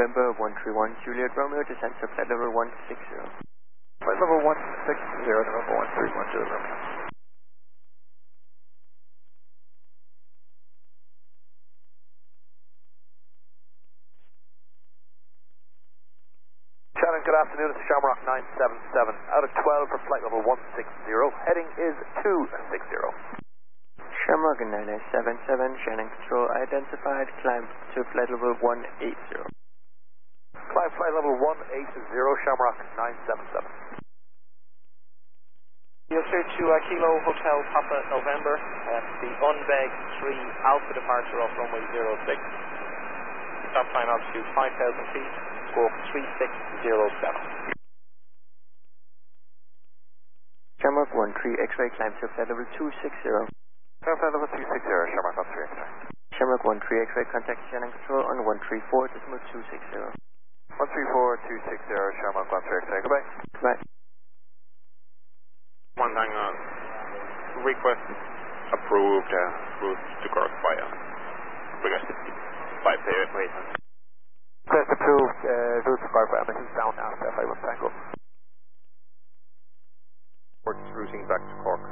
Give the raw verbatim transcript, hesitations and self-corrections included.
November one three one, Juliet Romeo, descent to flight level one six zero. Flight level one six zero, November one three one, Juliet Romeo. Shannon, good afternoon. It's Shamrock nine seven seven. Out of twelve for flight level one six zero. Heading is two six zero. Shamrock nine nine seven seven, Shannon Control identified, climb to flight level one eight zero. Climb flight level one eight zero, Shamrock nine seven seven. You're clear to uh, Kilo Hotel Papa November at the Unbeg three Alpha departure off runway zero six. Stop sign altitude five thousand feet, squawk three six zero seven. Shamrock one three X-ray, climb to flight level two six zero. Climb flight level two six zero, Shamrock one three X-ray. Shamrock one three X-ray, contact Shannon Control on one three four decimal two six zero. one three four two six zero, Shamrock one three X-ray, goodbye. Goodbye. One thing, uh, request approved, uh, route to Cork by, uh, request by pay wait. Request approved, uh, route to Cork by Embassy Sound after F I one Tango. Routing back to Cork.